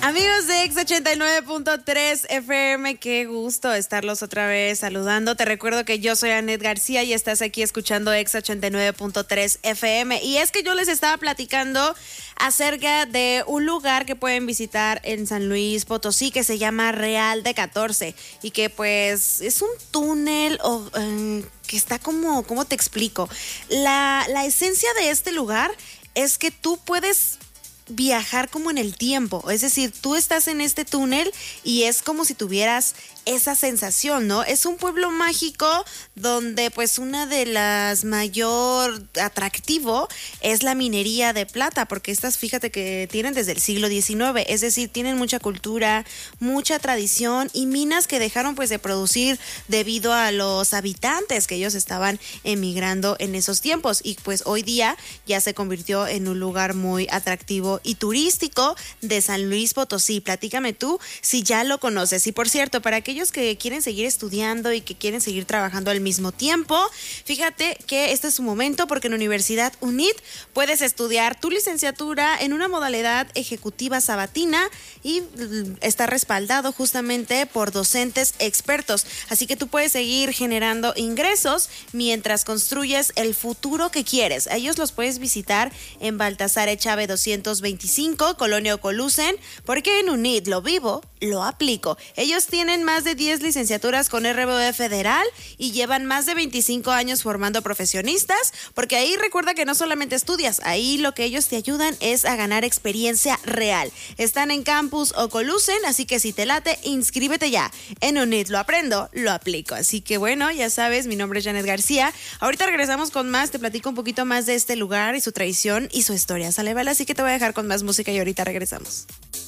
Amigos de X89.3 FM, qué gusto estarlos otra vez saludando. Te recuerdo que yo soy Anet García y estás aquí escuchando X89.3 FM. Y es que yo les estaba platicando acerca de un lugar que pueden visitar en San Luis Potosí que se llama Real de 14 y que pues es un túnel que está como, ¿cómo te explico? La esencia de este lugar es que tú puedes viajar como en el tiempo, es decir, tú estás en este túnel y es como si tuvieras esa sensación, ¿no? Es un pueblo mágico donde pues una de las mayor atractivo es la minería de plata, porque estas, fíjate que tienen desde el siglo XIX, es decir, tienen mucha cultura, mucha tradición y minas que dejaron pues de producir debido a los habitantes que ellos estaban emigrando en esos tiempos y pues hoy día ya se convirtió en un lugar muy atractivo y turístico de San Luis Potosí. Platícame tú si ya lo conoces. Y por cierto, para aquellos que quieren seguir estudiando y que quieren seguir trabajando al mismo tiempo, fíjate que este es su momento porque en Universidad UNIT puedes estudiar tu licenciatura en una modalidad ejecutiva sabatina y está respaldado justamente por docentes expertos. Así que tú puedes seguir generando ingresos mientras construyes el futuro que quieres. A ellos los puedes visitar en Baltasar Echave 225, Colonia Ocolusen, porque en UNIT lo vivo, lo aplico. Ellos tienen más de 10 licenciaturas con RBOE federal y llevan más de 25 años formando profesionistas, porque ahí recuerda que no solamente estudias, ahí lo que ellos te ayudan es a ganar experiencia real. Están en Campus Ocolusen, así que si te late, inscríbete ya. En UNIT lo aprendo, lo aplico. Así que bueno, ya sabes, mi nombre es Janet García. Ahorita regresamos con más, te platico un poquito más de este lugar y su tradición y su historia, ¿sale? Vale, así que te voy a dejar con más música y ahorita regresamos.